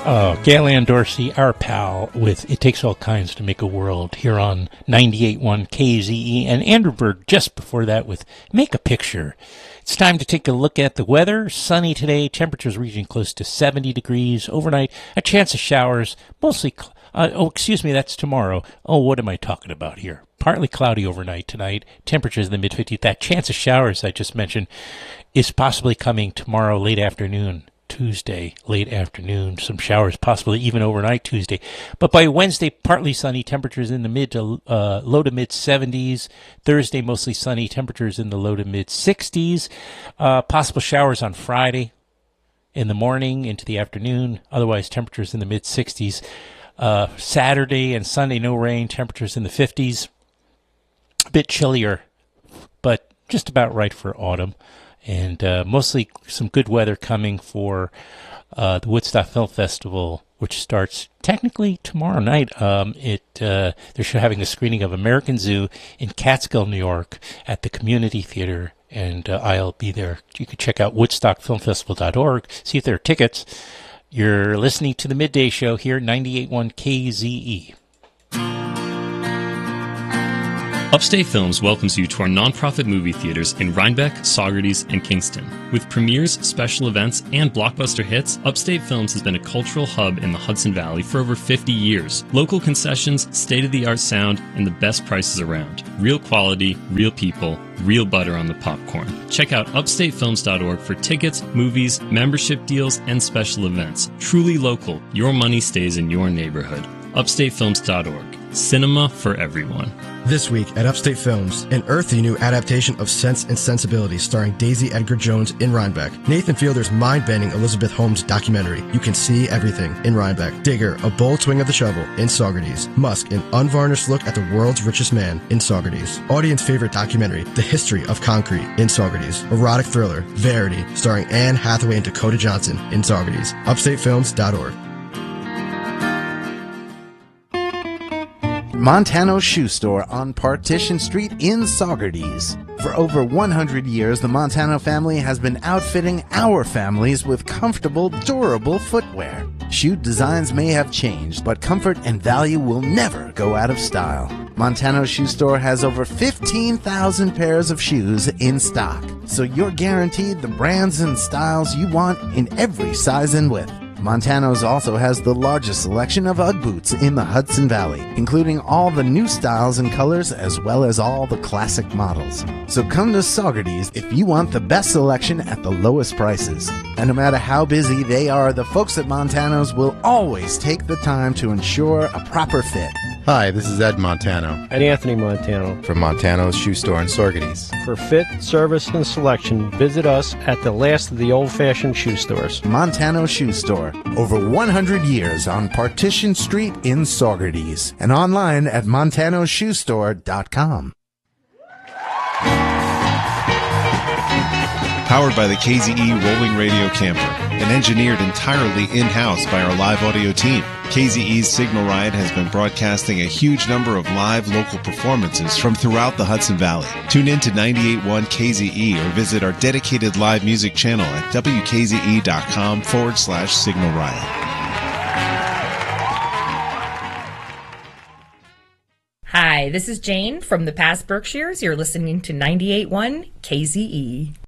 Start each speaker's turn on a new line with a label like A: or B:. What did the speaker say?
A: Galan Dorsey, our pal, with It Takes All Kinds to Make a World here on 98.1 KZE, and Andrew Bird just before that with Make a Picture. It's time to take a look at the weather. Sunny today, temperatures reaching close to 70 degrees. Overnight, a chance of showers, mostly, that's tomorrow. Oh, what am I talking about here? Partly cloudy overnight tonight, temperatures in the mid-50s. That chance of showers I just mentioned is possibly coming tomorrow late afternoon. Tuesday, late afternoon, some showers possibly even overnight Tuesday. But by Wednesday, partly sunny, temperatures in the low to mid 70s. Thursday, mostly sunny, temperatures in the low to mid 60s. Possible showers on Friday in the morning into the afternoon. Otherwise, temperatures in the mid 60s. Saturday and Sunday, no rain, temperatures in the 50s. A bit chillier, but just about right for autumn. And mostly some good weather coming for the Woodstock Film Festival, which starts technically tomorrow night. They're having a screening of American Zoo in Catskill, New York, at the Community Theater, and I'll be there. You can check out woodstockfilmfestival.org, see if there are tickets. You're listening to the Midday Show here, 98.1 KZE.
B: Upstate Films welcomes you to our nonprofit movie theaters in Rhinebeck, Saugerties, and Kingston. With premieres, special events, and blockbuster hits, Upstate Films has been a cultural hub in the Hudson Valley for over 50 years. Local concessions, state-of-the-art sound, and the best prices around. Real quality, real people, real butter on the popcorn. Check out upstatefilms.org for tickets, movies, membership deals, and special events. Truly local, your money stays in your neighborhood. upstatefilms.org. Cinema for everyone.
C: This week at Upstate Films, an earthy new adaptation of Sense and Sensibility starring Daisy Edgar Jones in Rhinebeck. Nathan Fielder's mind-bending Elizabeth Holmes documentary, You Can See Everything, in Rhinebeck. Digger, a bold swing of the shovel, in Saugerties. Musk, an unvarnished look at the world's richest man, in Saugerties. Audience favorite documentary, The History of Concrete, in Saugerties. Erotic thriller, Verity, starring Anne Hathaway and Dakota Johnson, in Saugerties. upstatefilms.org.
D: Montano's Shoe Store on Partition Street in Saugerties. For over 100 years, the Montano family has been outfitting our families with comfortable, durable footwear. Shoe designs may have changed, but comfort and value will never go out of style. Montano's Shoe Store has over 15,000 pairs of shoes in stock, so you're guaranteed the brands and styles you want in every size and width. Montano's also has the largest selection of Ugg boots in the Hudson Valley, including all the new styles and colors as well as all the classic models. So come to Saugerties if you want the best selection at the lowest prices. And no matter how busy they are, the folks at Montano's will always take the time to ensure a proper fit.
E: Hi, this is Ed Montano.
F: And Anthony Montano.
E: From Montano's Shoe Store in Saugerties.
F: For fit, service, and selection, visit us at the last of the old-fashioned shoe stores.
D: Montano Shoe Store. Over 100 years on Partition Street in Saugerties. And online at montanoshoestore.com.
G: Powered by the KZE Rolling Radio Camper and engineered entirely in-house by our live audio team. KZE's Signal Riot has been broadcasting a huge number of live local performances from throughout the Hudson Valley. Tune in to 98.1 KZE or visit our dedicated live music channel at wkze.com/Signal Riot.
H: Hi, this is Jane from the past Berkshires. You're listening to 98.1 KZE.